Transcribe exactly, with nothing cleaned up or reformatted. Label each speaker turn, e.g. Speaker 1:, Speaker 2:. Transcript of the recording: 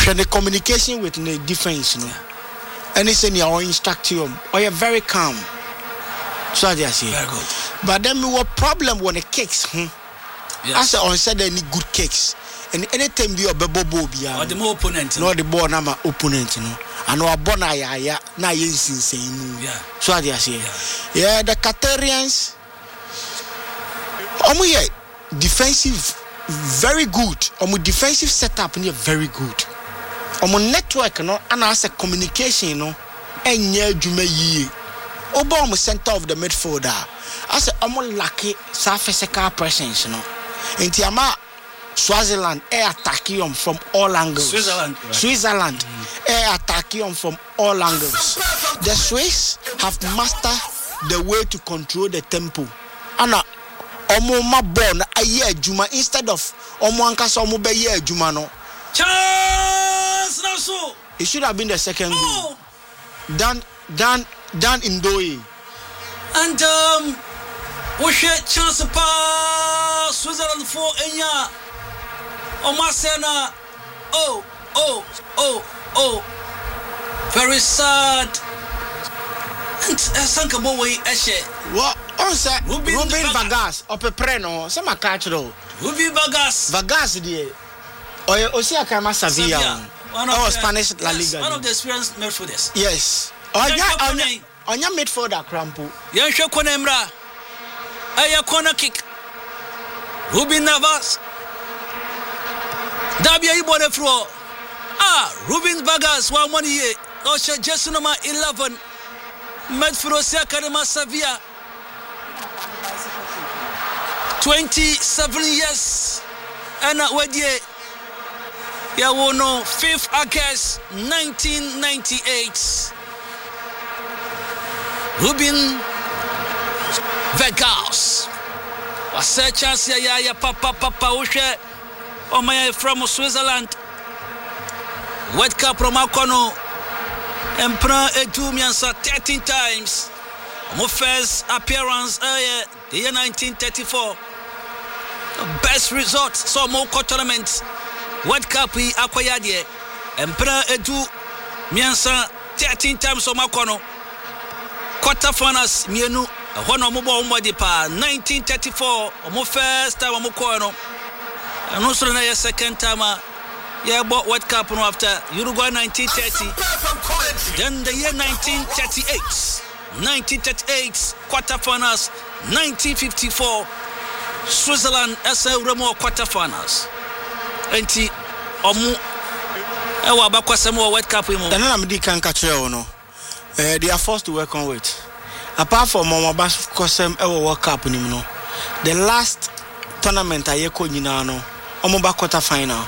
Speaker 1: the communication with the defense, you know. And it's in your instruction, or you're very calm. So I say,
Speaker 2: very good.
Speaker 1: But then we were problem when the cakes, hmm.
Speaker 2: Yes.
Speaker 1: I said, on said any good cakes. And anytime you are bebo bobia,
Speaker 2: or the more opponent,
Speaker 1: no, the born nama opponent, you know. And our bona ya ya na yin insane.
Speaker 2: Yeah.
Speaker 1: So I say, yeah, yeah the Qatarians, omu ye defensive, very good. Omu defensive setup ni very good. Omu network no, and as a communication no, enye jume yi. Oba omu center of the midfielder. As a omu lucky physical presence no. Inti ama Swaziland air attacking from all angles.
Speaker 2: Switzerland. Right.
Speaker 1: Switzerland mm-hmm. air attacking from all angles. The Swiss have mastered the way to control the tempo. Ana omo ma born a year juma instead of omo ankasa omo be year juma no.
Speaker 2: Chance now so.
Speaker 1: It should have been the second
Speaker 2: oh.
Speaker 1: goal. Dan Dan Dan Ndoye.
Speaker 2: And um we share chance pa Switzerland for Enya. Omasena. Oh, oh, oh, oh. Very sad. And Sanka Boy Eshe.
Speaker 1: What? On say
Speaker 2: Ruben
Speaker 1: Ruben Vargas Opepreno. Some a catch though.
Speaker 2: Ruben Vargas.
Speaker 1: Vargas die. Oye Osia Kama Sevilla.
Speaker 2: One of
Speaker 1: oh,
Speaker 2: the
Speaker 1: Spanish La
Speaker 2: yes,
Speaker 1: Liga.
Speaker 2: One of the experienced midfielders.
Speaker 1: Yes. Onya Onya Onya midfielder Krampo.
Speaker 2: Yansho Konemra. Aya corner kick. Ruben Navas. Dabia Ibone Fro. Ah, Ruben Vargas one money ye. Osha just number eleven. Medfrosia Kadema Sevilla. Twenty-seven years. And what ye? Ya wono fifth August nineteen ninety-eight. Ruben Vargas. Wase chance ya ya papa papa ushe. O my from Switzerland. World Cup Romakono. Emperor Edu Miansa thirteen times. My first appearance uh, the year nineteen thirty-four. Best result. So more tournaments. World Cup we acquired here. Emperor Edu Miansa thirteen times Romakono. Quarterfinals mienu. One of my pa nineteen thirty-four. My first time I'm going. And also the second time, yeah, bought World Cup after Uruguay nineteen thirty. Then the year nineteen thirty-eight, nineteen thirty-eight quarterfinals, nineteen fifty-four Switzerland S L Remo quarterfinals. Enti omu ewa bakwasemo World Cup imo.
Speaker 1: And I'm di kan catch no. Eh, they are forced to work on with. Apart from Mama Bas Kosem ewa World Cup ni no. The last tournament I yeko nyina no. Omo ba quarter final.